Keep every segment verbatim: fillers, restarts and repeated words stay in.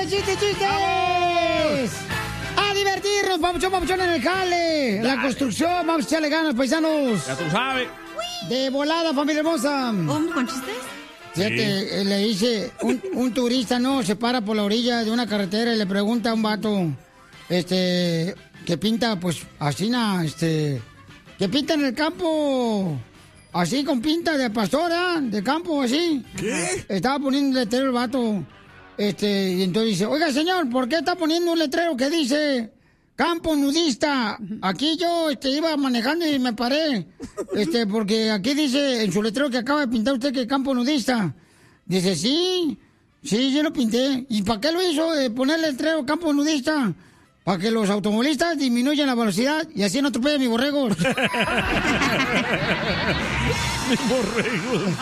chistes, chistes! ¡A divertirnos, papuchón, papuchón en el jale! En la construcción, vamos a echarle ganas, paisanos. Ya tú sabes. De volada, familia hermosa. ¿Cómo, con chistes? Fíjate, sí. Le dice, un, un turista, ¿no? Se para por la orilla de una carretera y le pregunta a un vato, este, que pinta, pues, así, na, este, que pinta en el campo, así, con pinta de pastora, de campo, así. ¿Qué? Estaba poniendo un letrero el vato, este, y entonces dice, oiga, señor, ¿por qué está poniendo un letrero que dice campo nudista? Aquí yo, este, iba manejando y me paré, este, porque aquí dice en su letrero que acaba de pintar usted que campo nudista. Dice, sí, sí, yo lo pinté. ¿Y para qué lo hizo de poner el letrero campo nudista? Para que los automovilistas disminuyan la velocidad y así no atropellen mis borregos. Mis borregos.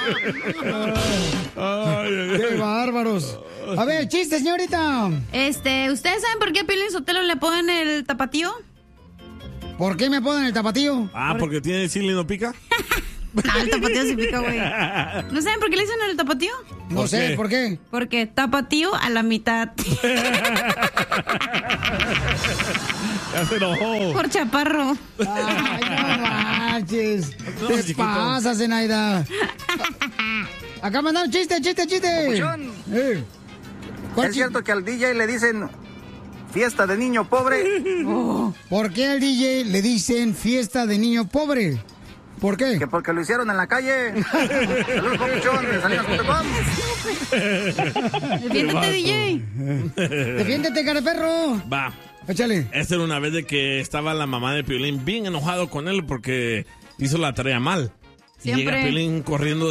Ay, ay, ay. ¡Qué bárbaros! A ver, chiste, señorita. Este, ¿ustedes saben por qué a Piolín Sotelo le ponen el tapatío? ¿Por qué me ponen el tapatío? Ah, porque tiene chile y no pica. No, el tapatío sí pica, güey. ¿No saben por qué le dicen el tapatío? No ¿Por sé, qué? ¿por qué? Porque tapatío a la mitad. Ya se enojó. Por chaparro. Ay, no manches. No, ¿Qué chiquito. pasa, Zenaida? Acá mandaron chiste, chiste, chiste. Papuchón. Eh. ¿Cuál ¿Es chi- cierto que al D J le dicen fiesta de niño pobre? ¿Por qué al D J le dicen fiesta de niño pobre? ¿Por qué? Que porque lo hicieron en la calle. Saludos, Papuchón, de salinas punto com. Defiéndete, D J. Defiéndete, cara de perro. Va. Échale. Esta era una vez de que estaba la mamá de Piolín bien enojado con él porque hizo la tarea mal. Y Siempre. llega Piolín corriendo